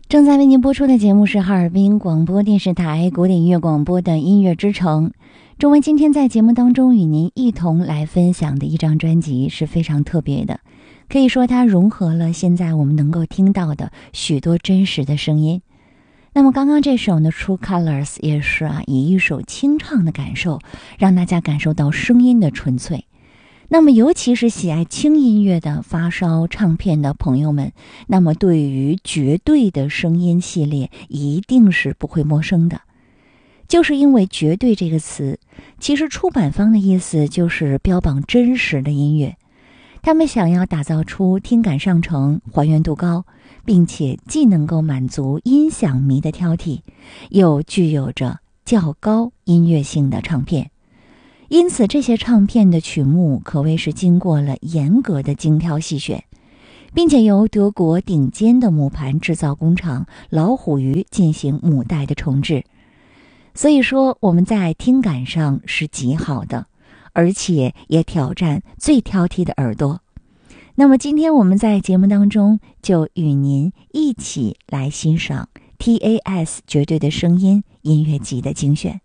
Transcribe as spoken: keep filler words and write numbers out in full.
正在为您播出的节目是哈尔滨广播电视台古典音乐广播的音乐之城。中文今天在节目当中与您一同来分享的一张专辑是非常特别的，可以说它融合了现在我们能够听到的许多真实的声音。那么刚刚这首呢 True Colors 也是啊，以一首清唱的感受让大家感受到声音的纯粹。那么尤其是喜爱轻音乐的发烧唱片的朋友们，那么对于绝对的声音系列一定是不会陌生的。就是因为绝对这个词，其实出版方的意思就是标榜真实的音乐，他们想要打造出听感上乘、还原度高，并且既能够满足音响迷的挑剔，又具有着较高音乐性的唱片。因此这些唱片的曲目可谓是经过了严格的精挑细选，并且由德国顶尖的母盘制造工厂老虎鱼进行母带的重制。所以说我们在听感上是极好的，而且也挑战最挑剔的耳朵。那么今天我们在节目当中就与您一起来欣赏 T A S 绝对的声音音乐集的精选。